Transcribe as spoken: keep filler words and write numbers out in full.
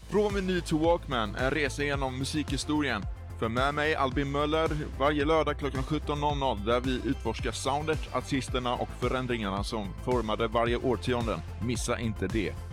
Från vinyl till Walkman, en resa genom musikhistorien. För med mig Albin Möller varje lördag klockan sjutton noll noll där vi utforskar soundet, artisterna och förändringarna som formade varje årtionde. Missa inte det.